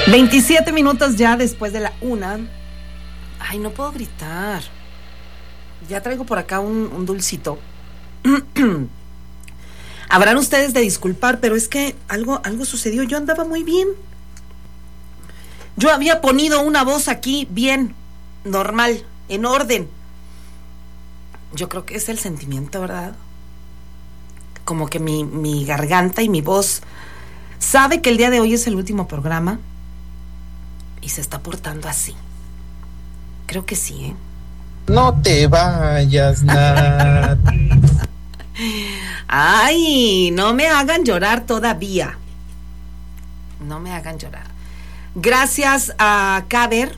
27 minutos ya después de la 1. Ay, no puedo gritar. Ya traigo por acá un dulcito. Habrán ustedes de disculpar, pero es que algo sucedió. Yo andaba muy bien. Yo había ponido una voz aquí bien, normal, en orden. Yo creo que es el sentimiento, ¿verdad? Como que mi garganta y mi voz sabe que el día de hoy es el último programa y se está portando así. Creo que sí, ¿eh? No te vayas, Nat. Ay, no me hagan llorar todavía. No me hagan llorar. Gracias a Caber.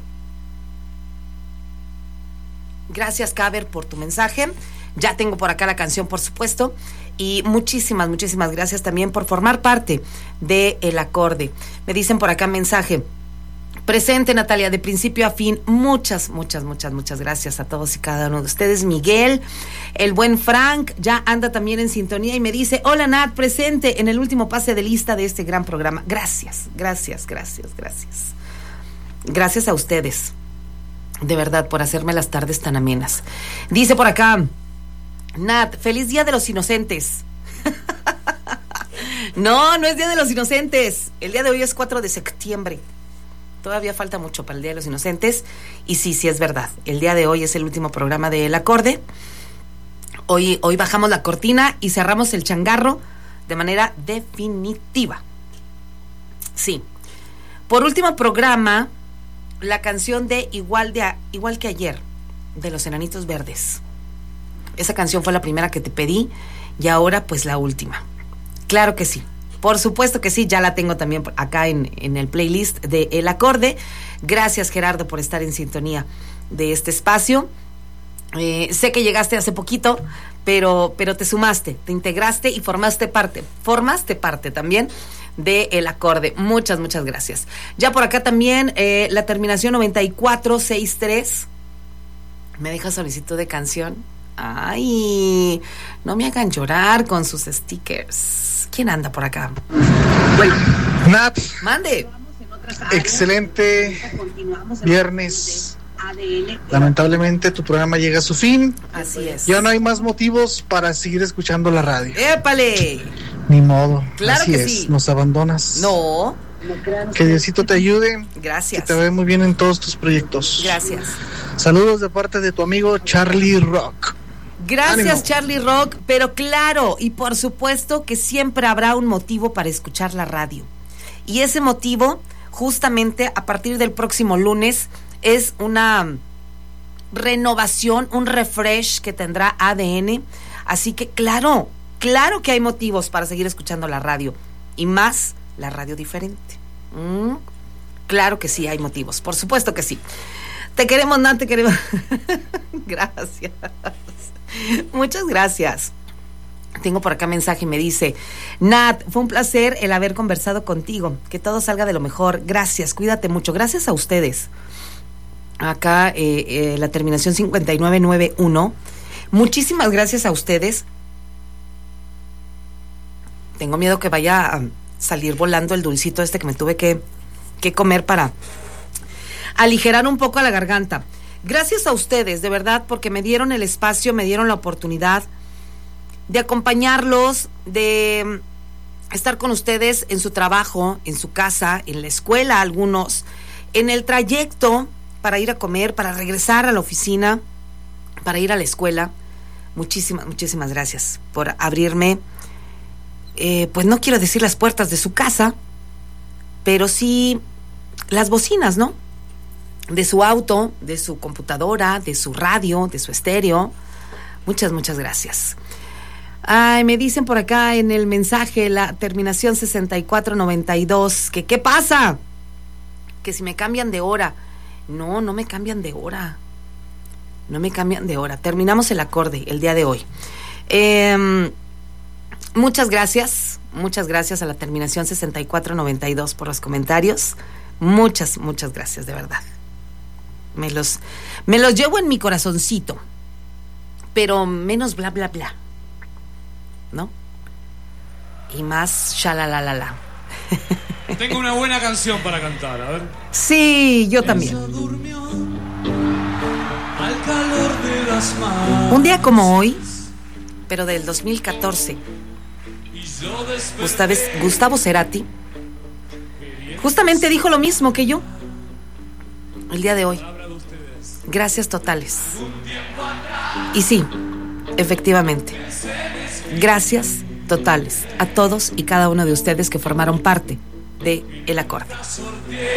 Gracias, Caber, por tu mensaje. Ya tengo por acá la canción, por supuesto. Y muchísimas gracias también por formar parte de El Acorde. Me dicen por acá mensaje. Presente, Natalia, de principio a fin. Muchas gracias a todos y cada uno de ustedes. Miguel, el buen Frank, ya anda también en sintonía y me dice: hola, Nat, presente en el último pase de lista de este gran programa. Gracias. Gracias a ustedes, de verdad, por hacerme las tardes tan amenas. Dice por acá: Nat, feliz Día de los Inocentes. No es Día de los Inocentes. El día de hoy es 4 de septiembre. Todavía falta mucho para el Día de los Inocentes. Y sí, es verdad. El día de hoy es el último programa de El Acorde. Hoy bajamos la cortina y cerramos el changarro de manera definitiva. Sí. Por último programa, la canción de Igual que ayer, de Los Enanitos Verdes. Esa canción fue la primera que te pedí y ahora pues la última. Claro que sí. Por supuesto que sí, ya la tengo también acá en el playlist de El Acorde. Gracias, Gerardo, por estar en sintonía de este espacio. Sé que llegaste hace poquito, pero te sumaste, te integraste y formaste parte también de El Acorde. Muchas gracias. Ya por acá también la terminación 9463 me deja solicitud de canción. Ay, no me hagan llorar con sus stickers. ¿Quién anda por acá? Bueno, Nat, mande. Excelente viernes. Lamentablemente tu programa llega a su fin. Así es. Ya no hay más motivos para seguir escuchando la radio. ¡Épale! Ni modo. Claro así que es. sí. Nos abandonas. No. Que Diosito te ayude. Gracias. Que te vaya muy bien en todos tus proyectos. Gracias. Saludos de parte de tu amigo Charlie Rock. Gracias, ¡Ánimo! Charlie Rock, pero claro, y por supuesto que siempre habrá un motivo para escuchar la radio. Y ese motivo, justamente a partir del próximo lunes, es una renovación, un refresh que tendrá ADN. Así que claro que hay motivos para seguir escuchando la radio. Y más, la radio diferente. Claro que sí hay motivos, por supuesto que sí. Te queremos, Nat, te queremos. Gracias. Muchas gracias. Tengo por acá mensaje, me dice: Nat, fue un placer el haber conversado contigo. Que todo salga de lo mejor. Gracias, cuídate mucho. Gracias a ustedes. Acá la terminación 5991. Muchísimas gracias a ustedes. Tengo miedo que vaya a salir volando el dulcito este que me tuve que comer para aligerar un poco la garganta. Gracias a ustedes, de verdad, porque me dieron el espacio, me dieron la oportunidad de acompañarlos, de estar con ustedes en su trabajo, en su casa, en la escuela, algunos, en el trayecto para ir a comer, para regresar a la oficina, para ir a la escuela. Muchísimas gracias por abrirme, pues no quiero decir las puertas de su casa, pero sí las bocinas, ¿no? De su auto, de su computadora, de su radio, de su estéreo. Muchas gracias. Ay, me dicen por acá en el mensaje, la terminación 6492, que ¿qué pasa? Que si me cambian de hora. No me cambian de hora. No me cambian de hora. Terminamos el acorde el día de hoy. Muchas gracias a la terminación 6492 por los comentarios. Muchas gracias, de verdad. Me los llevo en mi corazoncito, pero menos bla, ¿no? Y más shalalalala. Tengo una buena canción para cantar, a ver. Sí, yo también. Al calor de las manos. Un día como hoy, pero del 2014, Gustavo Cerati justamente dijo lo mismo que yo. El día de hoy. Gracias totales. Y sí, efectivamente. Gracias totales a todos y cada uno de ustedes que formaron parte de El Acorde.